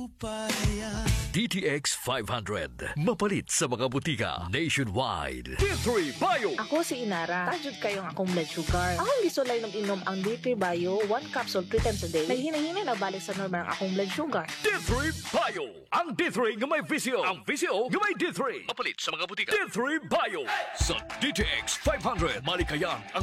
DTX 500. Mapalit sa mga butika nationwide. D3 Bio. Ako si Inara. Tajud kayong akong blood sugar. Akong gisulay ng inom ang D3 Bio, 1 capsule 3 times a day. Naghinay-hinay na balik sa normal ang akong blood sugar. D3 Bio. Ang D3 nga may visio. Ang visio nga may D3. Mapalit sa mga butika. D3 Bio. Sa DTX 500. Malikayan ang